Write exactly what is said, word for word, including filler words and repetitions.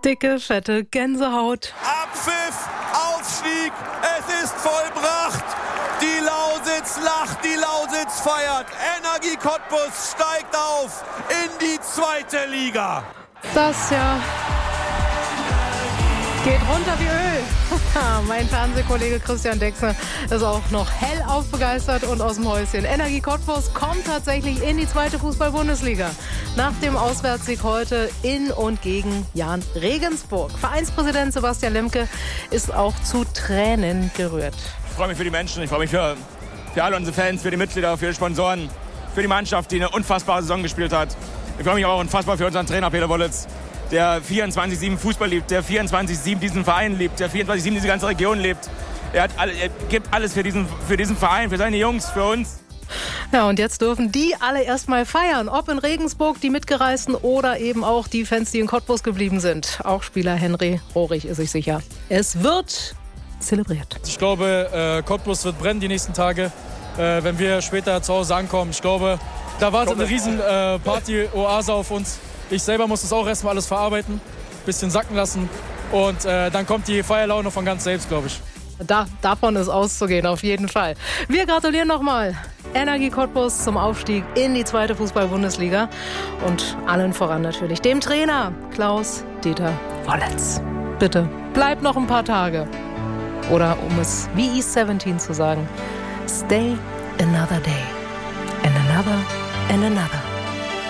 Dicke, fette Gänsehaut. Abpfiff, Aufstieg, es ist vollbracht. Die Lausitz lacht, die Lausitz feiert. Energie Cottbus steigt auf in die zweite Liga. Das ja geht runter wie Öl. Mein Fernsehkollege Christian Dexner ist auch noch hellauf begeistert und aus dem Häuschen. Energie Cottbus kommt tatsächlich in die zweite Fußball-Bundesliga. Nach dem Auswärtssieg heute in und gegen Jahn Regensburg. Vereinspräsident Sebastian Lemke ist auch zu Tränen gerührt. Ich freue mich für die Menschen, ich freue mich für, für alle unsere Fans, für die Mitglieder, für die Sponsoren, für die Mannschaft, die eine unfassbare Saison gespielt hat. Ich freue mich auch unfassbar für unseren Trainer Peter Wollitz, der vierundzwanzig sieben Fußball liebt, der vierundzwanzig sieben diesen Verein liebt, der vierundzwanzig sieben diese ganze Region lebt. Er, hat alle, er gibt alles für diesen, für diesen Verein, für seine Jungs, für uns. Ja, und jetzt dürfen die alle erstmal feiern, ob in Regensburg die Mitgereisten oder eben auch die Fans, die in Cottbus geblieben sind. Auch Spieler Henry Rohrig ist sich sicher. Es wird zelebriert. Ich glaube, äh, Cottbus wird brennen die nächsten Tage, äh, wenn wir später zu Hause ankommen. Ich glaube, da wartet eine riesen äh, Party-Oase auf uns. Ich selber muss das auch erstmal alles verarbeiten, ein bisschen sacken lassen und äh, dann kommt die Feierlaune von ganz selbst, glaube ich. Da, davon ist auszugehen, auf jeden Fall. Wir gratulieren nochmal Energie Cottbus zum Aufstieg in die zweite Fußball-Bundesliga und allen voran natürlich dem Trainer Klaus-Dieter Wollitz. Bitte, bleib noch ein paar Tage. Oder um es wie East siebzehn zu sagen, stay another day and another and another.